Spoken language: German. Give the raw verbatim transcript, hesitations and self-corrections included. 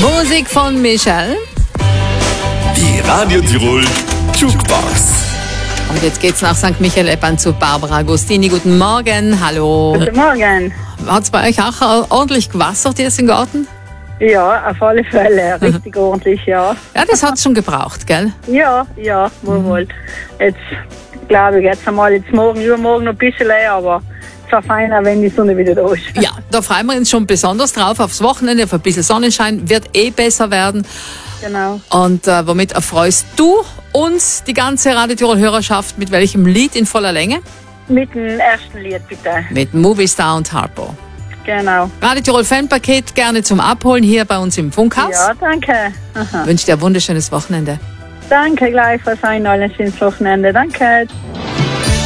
Musik von Michelle. Die Radio Tirol Jukebox. Und jetzt geht's nach Sankt Michael-Eppern zu Barbara Agostini. Guten Morgen, hallo. Guten Morgen. Hat's bei euch auch ordentlich gewassert jetzt im Garten? Ja, auf alle Fälle. Richtig ordentlich, ja. Ja, das hat's schon gebraucht, gell? Ja, ja, wohl, wohl. Jetzt glaube ich, jetzt einmal jetzt morgen, übermorgen noch ein bisschen leer, aber es war feiner, wenn die Sonne wieder da ist. Ja, da freuen wir uns schon besonders drauf. Aufs Wochenende, auf ein bisschen Sonnenschein, wird eh besser werden. Genau. Und äh, womit erfreust du uns, die ganze Radio Tirol-Hörerschaft, mit welchem Lied in voller Länge? Mit dem ersten Lied, bitte. Mit Movistar und Harpo. Genau. Radio Tirol Fanpaket gerne zum Abholen hier bei uns im Funkhaus. Ja, danke. Aha. Ich wünsche dir ein wunderschönes Wochenende. Danke gleichfalls, ein allen schönes Wochenende. Danke.